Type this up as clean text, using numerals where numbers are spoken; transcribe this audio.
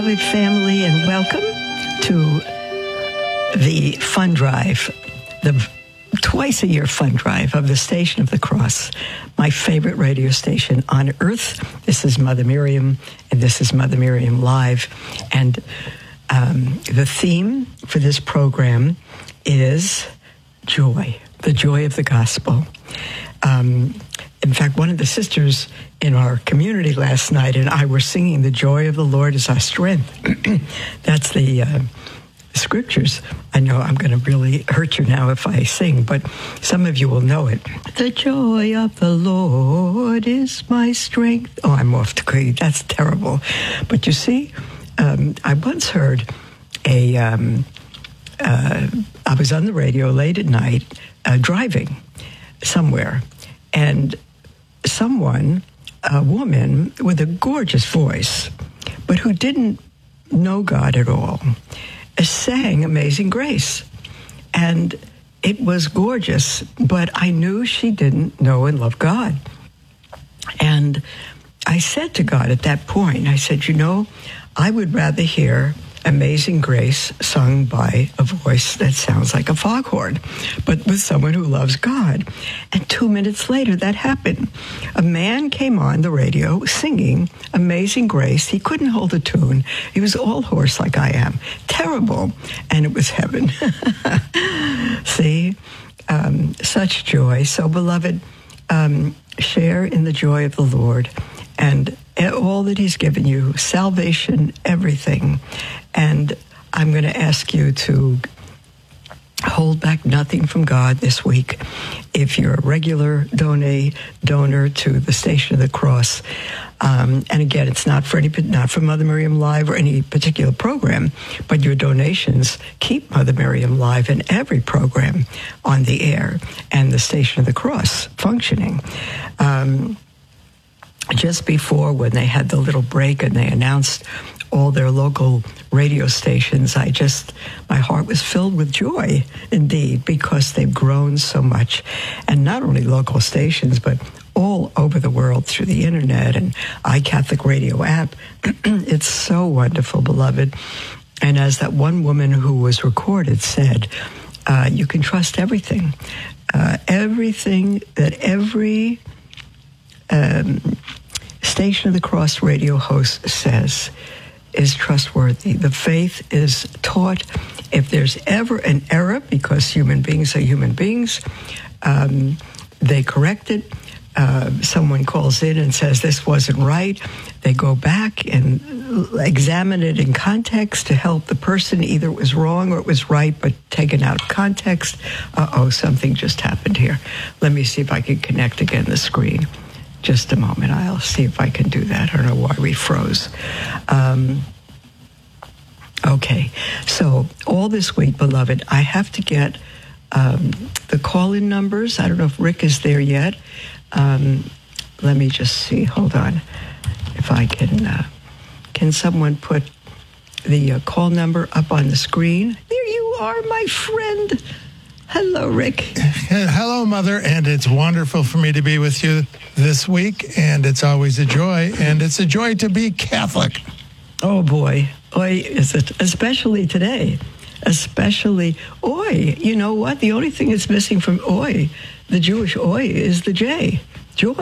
beloved family, and welcome to the fund drive, the twice-a-year fund drive of the Station of the Cross, my favorite radio station on earth. This is Mother Miriam, and this is Mother Miriam Live. And the theme for this program is joy, the joy of the gospel. In fact, one of the sisters in our community last night and I were singing, "The joy of the Lord is our strength." That's the scriptures. I know I'm going to really hurt you now if I sing, but some of you will know it. The joy of the Lord is my strength. Oh, I'm off to key. That's terrible. But you see, I once heard I was on the radio late at night driving somewhere, and someone, a woman with a gorgeous voice, but who didn't know God at all, sang Amazing Grace. And it was gorgeous, but I knew she didn't know and love God. And I said to God at that point, I said, you know, I would rather hear Amazing Grace sung by a voice that sounds like a foghorn, but with someone who loves God. And 2 minutes later, that happened. A man came on the radio singing Amazing Grace. He couldn't hold a tune. He was all hoarse like I am. Terrible. And it was heaven. See? Such joy. So, beloved, share in the joy of the Lord and all that he's given you, salvation, everything. And I'm going to ask you to hold back nothing from God this week. If you're a regular donor to the Station of the Cross, and again, it's not for Mother Miriam Live or any particular program, but your donations keep Mother Miriam Live and every program on the air and the Station of the Cross functioning. Just before, when they had the little break and they announced all their local radio stations, my heart was filled with joy, indeed, because they've grown so much. And not only local stations, but all over the world through the internet and iCatholic Radio app. It's so wonderful, beloved. And as that one woman who was recorded said, you can trust everything. Everything that every Station of the Cross radio host says is trustworthy. The faith is taught. If there's ever an error, because human beings are human beings, they correct it. Someone calls in and says this wasn't right. They go back and examine it in context to help the person. Either it was wrong or it was right, but taken out of context. Something just happened here. Let me see if I can connect again the screen. Just a moment. I'll see if I can do that. I don't know why we froze. Okay. So all this week, beloved, I have to get the call-in numbers. I don't know if Rick is there yet. Let me just see. Hold on. If I can someone put the call number up on the screen? There you are, my friend. Hello, Rick. Hello, Mother, and it's wonderful for me to be with you this week, and it's always a joy, and it's a joy to be Catholic. Oh, boy. Oy, is it? Especially today. Especially, oy. You know what? The only thing that's missing from oy, the Jewish oy, is the J.